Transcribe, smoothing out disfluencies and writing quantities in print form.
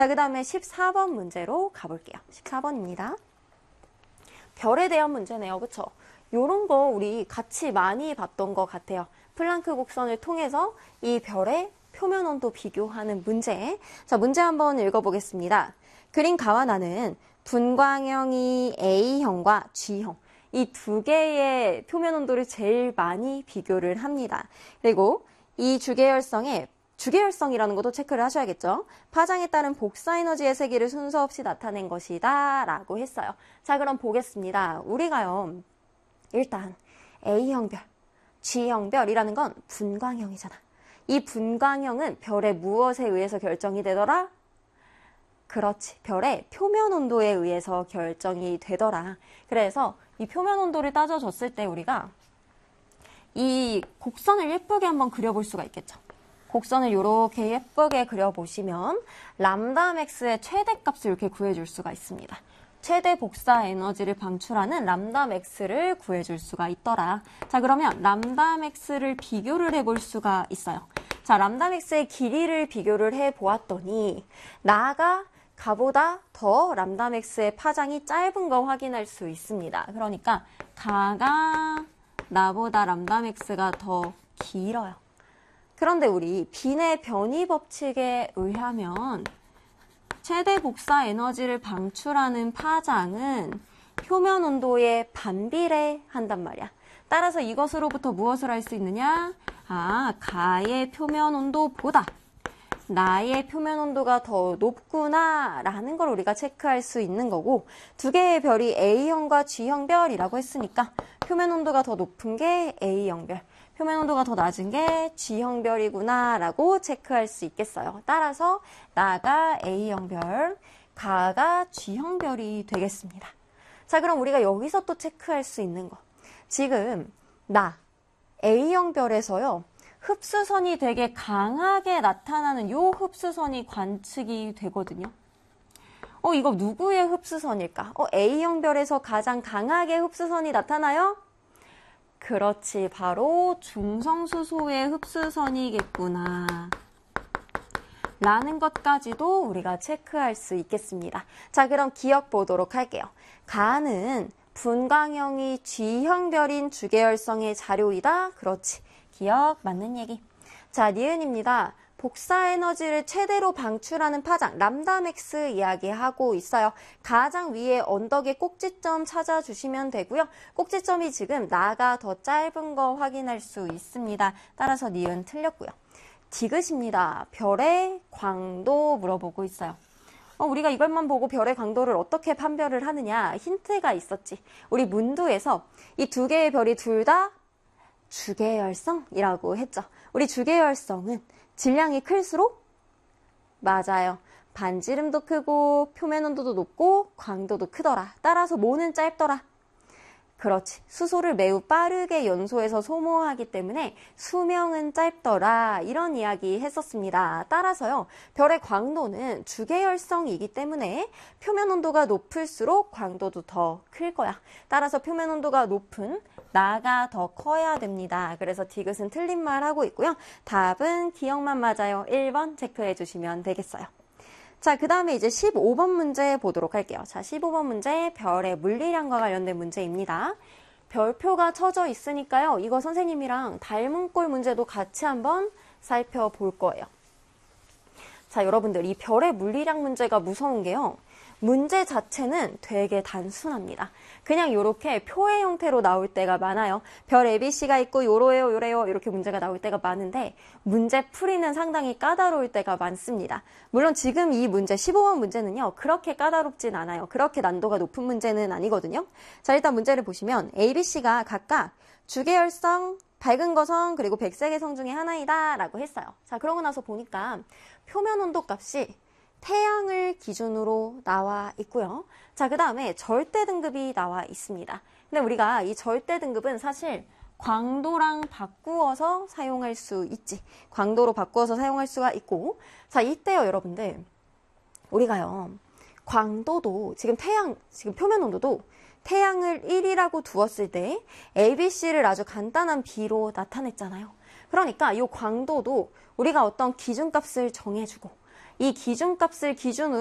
자, 그 다음에 14번 문제로 가볼게요. 14번입니다. 별에 대한 문제네요. 그쵸? 요런 거 우리 같이 많이 봤던 것 같아요. 플랑크 곡선을 통해서 이 별의 표면 온도 비교하는 문제. 자, 문제 한번 읽어보겠습니다. 그린 가와 나는 분광형이 A형과 G형, 이 두 개의 표면 온도를 제일 많이 비교를 합니다. 그리고 이 주계열성이라는 것도 체크를 하셔야겠죠. 파장에 따른 복사 에너지의 세기를 순서 없이 나타낸 것이다 라고 했어요. 자, 그럼 보겠습니다. 우리가요, 일단 A형별, G형별이라는 건 분광형이잖아. 이 분광형은 별의 무엇에 의해서 결정이 되더라? 그렇지, 별의 표면 온도에 의해서 결정이 되더라. 그래서 이 표면 온도를 따져줬을 때 우리가 이 곡선을 예쁘게 한번 그려볼 수가 있겠죠. 곡선을 이렇게 예쁘게 그려보시면 람다 맥스의 최대값을 이렇게 구해줄 수가 있습니다. 최대 복사 에너지를 방출하는 람다 맥스를 구해줄 수가 있더라. 자, 그러면 람다 맥스를 비교를 해볼 수가 있어요. 자, 람다 맥스의 길이를 비교를 해보았더니 나가 가보다 더 람다 맥스의 파장이 짧은 거 확인할 수 있습니다. 그러니까 가가 나보다 람다 맥스가 더 길어요. 그런데 우리 빈의 변이 법칙에 의하면 최대 복사 에너지를 방출하는 파장은 표면 온도에 반비례한단 말이야. 따라서 이것으로부터 무엇을 알 수 있느냐? 가의 표면 온도보다 나의 표면 온도가 더 높구나 라는 걸 우리가 체크할 수 있는 거고, 두 개의 별이 A형과 G형별이라고 했으니까 표면 온도가 더 높은 게 A형별, 표면 온도가 더 낮은 게 G형별이구나 라고 체크할 수 있겠어요. 따라서 나가 A형별, 가가 G형별이 되겠습니다. 자, 그럼 우리가 여기서 또 체크할 수 있는 거, 지금 나 A형별에서요, 흡수선이 되게 강하게 나타나는 요 흡수선이 관측이 되거든요. 이거 누구의 흡수선일까? A형별에서 가장 강하게 흡수선이 나타나요? 그렇지, 바로 중성수소의 흡수선이겠구나 라는 것까지도 우리가 체크할 수 있겠습니다. 자, 그럼 기억 보도록 할게요. 가는 분광형이 G형별인 주계열성의 자료이다. 그렇지, 기억 맞는 얘기. 자, 니은입니다. 복사 에너지를 최대로 방출하는 파장, 람다 맥스 이야기하고 있어요. 가장 위에 언덕의 꼭지점 찾아주시면 되고요. 꼭지점이 지금 나가 더 짧은 거 확인할 수 있습니다. 따라서 니은 틀렸고요. 디귿입니다. 별의 광도 물어보고 있어요. 우리가 이것만 보고 별의 광도를 어떻게 판별을 하느냐, 힌트가 있었지. 우리 문두에서 이 두 개의 별이 둘 다 주계열성이라고 했죠. 우리 주계열성은 질량이 클수록, 맞아요, 반지름도 크고 표면 온도도 높고 광도도 크더라. 따라서 뭐는 짧더라. 그렇지, 수소를 매우 빠르게 연소해서 소모하기 때문에 수명은 짧더라. 이런 이야기 했었습니다. 따라서요, 별의 광도는 주계열성이기 때문에 표면 온도가 높을수록 광도도 더 클 거야. 따라서 표면 온도가 높은 나가 더 커야 됩니다. 그래서 디귿은 틀린 말 하고 있고요. 답은 기억만 맞아요. 1번 체크해 주시면 되겠어요. 자, 그 다음에 이제 15번 문제 보도록 할게요. 자, 15번 문제, 별의 물리량과 관련된 문제입니다. 별표가 쳐져 있으니까요, 이거 선생님이랑 닮은 꼴 문제도 같이 한번 살펴볼 거예요. 자, 여러분들, 이 별의 물리량 문제가 무서운 게요, 문제 자체는 되게 단순합니다. 그냥 이렇게 표의 형태로 나올 때가 많아요. 별 ABC가 있고 요래요 이렇게 문제가 나올 때가 많은데, 문제 풀이는 상당히 까다로울 때가 많습니다. 물론 지금 이 문제 15번 문제는요, 그렇게 까다롭진 않아요. 그렇게 난도가 높은 문제는 아니거든요. 자, 일단 문제를 보시면 ABC가 각각 주계열성, 밝은 거성, 그리고 백색의 성 중에 하나이다 라고 했어요. 자, 그러고 나서 보니까 표면 온도 값이 태양을 기준으로 나와 있고요. 자, 그 다음에 절대 등급이 나와 있습니다. 근데 우리가 이 절대 등급은 사실 광도랑 바꾸어서 사용할 수 있지. 광도로 바꾸어서 사용할 수가 있고, 자, 이때요, 여러분들, 우리가요, 광도도 지금 표면 온도도 태양을 1이라고 두었을 때 ABC를 아주 간단한 B로 나타냈잖아요. 그러니까 이 광도도 우리가 어떤 기준값을 정해주고, 이 기준값을 기준으로